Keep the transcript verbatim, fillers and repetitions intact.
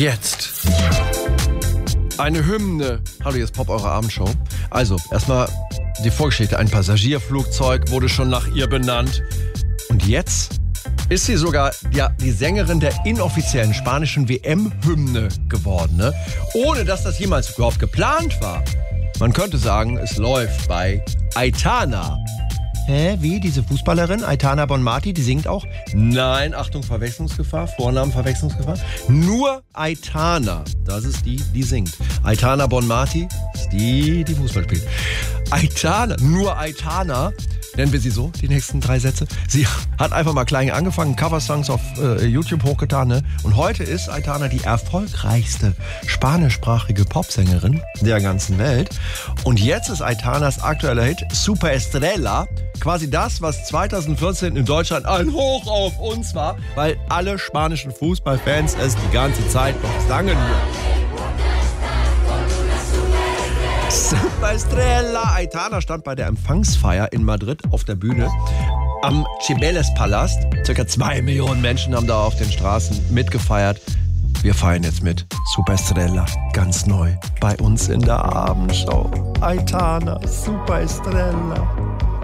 jetzt eine Hymne. Hallo, hier ist Pop, eure Abendshow. Also, erstmal die Vorgeschichte. Ein Passagierflugzeug wurde schon nach ihr benannt. Und jetzt ist sie sogar ja, die Sängerin der inoffiziellen spanischen W M-Hymne geworden. Ne? Ohne dass das jemals überhaupt geplant war. Man könnte sagen, es läuft bei Aitana. Hä, wie? Diese Fußballerin, Aitana Bonmati, die singt auch? Nein, Achtung, Verwechslungsgefahr, Vornamen Verwechslungsgefahr. Nur Aitana, das ist die, die singt. Aitana Bonmati ist die, die Fußball spielt. Aitana, nur Aitana, nennen wir sie so, die nächsten drei Sätze. Sie hat einfach mal klein angefangen, Coversongs auf äh, YouTube hochgetan, ne? Und heute ist Aitana die erfolgreichste spanischsprachige Popsängerin der ganzen Welt. Und jetzt ist Aitanas aktueller Hit Super Estrella quasi das, was zwanzig vierzehn in Deutschland ein Hoch auf uns war, weil alle spanischen Fußballfans es die ganze Zeit noch sangen. Super Estrella. Aitana stand bei der Empfangsfeier in Madrid auf der Bühne am Cibeles-Palast. Circa zwei Millionen Menschen haben da auf den Straßen mitgefeiert. Wir feiern jetzt mit Super Estrella, ganz neu, bei uns in der Abendshow. Aitana, Super Estrella.